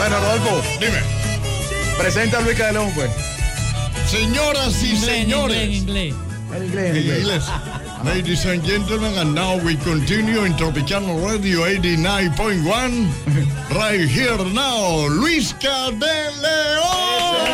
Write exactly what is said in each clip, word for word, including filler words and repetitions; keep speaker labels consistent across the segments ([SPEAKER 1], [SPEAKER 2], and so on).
[SPEAKER 1] Bueno, Rodolfo.
[SPEAKER 2] Dime.
[SPEAKER 1] Presenta a Luisca de León, pues.
[SPEAKER 2] Señoras y
[SPEAKER 3] Inglés,
[SPEAKER 2] señores.
[SPEAKER 3] En inglés,
[SPEAKER 1] En inglés, en
[SPEAKER 2] En
[SPEAKER 1] inglés.
[SPEAKER 2] inglés. Ladies and gentlemen, and now we continue in Tropicana Radio eighty-nine point one. Right here now, Luisca de León.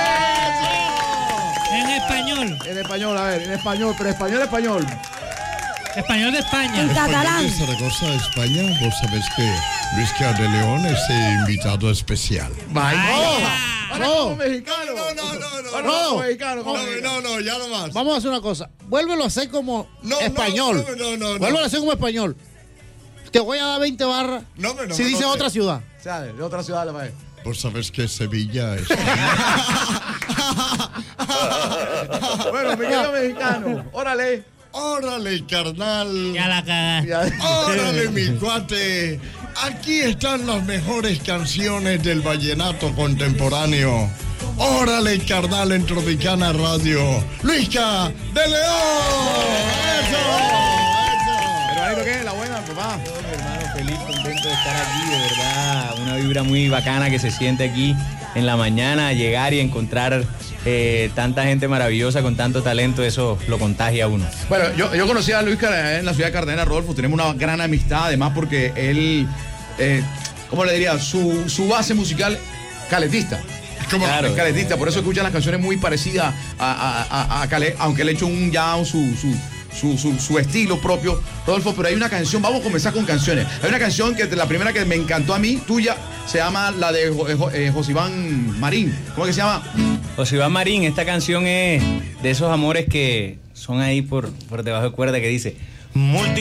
[SPEAKER 3] en español.
[SPEAKER 1] En español, a ver, en español, pero español, español.
[SPEAKER 3] Español de España.
[SPEAKER 4] En catalán.
[SPEAKER 2] De Zaragoza, España, vos sabés que Luisca de León es el invitado especial.
[SPEAKER 1] Vaya.
[SPEAKER 4] No,
[SPEAKER 1] Como mexicano.
[SPEAKER 2] No, no, no, no,
[SPEAKER 1] Ahora
[SPEAKER 4] no.
[SPEAKER 1] como mexicano, como
[SPEAKER 2] No,
[SPEAKER 1] mexicano.
[SPEAKER 2] no, no, ya no más.
[SPEAKER 4] Vamos a hacer una cosa. Vuélvelo a hacer como
[SPEAKER 2] No, no,
[SPEAKER 4] español.
[SPEAKER 2] no, no, no, no.
[SPEAKER 4] Vuélvelo a hacer como español. Te voy a dar veinte barras
[SPEAKER 2] No, no, no,
[SPEAKER 4] si
[SPEAKER 2] no,
[SPEAKER 4] dice
[SPEAKER 2] no,
[SPEAKER 4] otra
[SPEAKER 2] no.
[SPEAKER 4] ciudad.
[SPEAKER 1] O sea, de otra ciudad, la madre.
[SPEAKER 2] Vos sabés que Sevilla es...
[SPEAKER 1] Bueno, mi querido mexicano, órale.
[SPEAKER 2] Órale, carnal.
[SPEAKER 3] Ya la cagaste.
[SPEAKER 1] Ya.
[SPEAKER 2] Órale, mi cuate. Aquí están las mejores canciones del vallenato contemporáneo. Órale, carnal, en Tropicana Radio. Luisca de León.
[SPEAKER 1] Hermanito, ¿qué? La buena, papá.
[SPEAKER 5] Mi hermano, feliz, contento de estar aquí, de verdad, una vibra muy bacana que se siente aquí en la mañana, llegar y encontrar eh, tanta gente maravillosa con tanto talento, eso lo contagia a uno.
[SPEAKER 1] Bueno, yo, yo conocí a Luis Cardenal en la ciudad de Cartagena, Rodolfo. Tenemos una gran amistad, además, porque él, eh, ¿cómo le diría? Su, su base musical, caletista.
[SPEAKER 2] ¿Cómo?
[SPEAKER 5] Claro.
[SPEAKER 1] Es caletista, por eso escuchan las canciones muy parecidas a, a, a, a Calet, aunque él ha hecho un ya su, su, su, su, su estilo propio, Rodolfo. Pero hay una canción, vamos a comenzar con canciones. Hay una canción que la primera que me encantó a mí, tuya, se llama la de Jo- eh, Jo- eh, José Iván Marín. ¿Cómo es que se llama?
[SPEAKER 5] José Iván Marín, esta canción es de esos amores que son ahí por, por debajo de cuerda, que dice: multi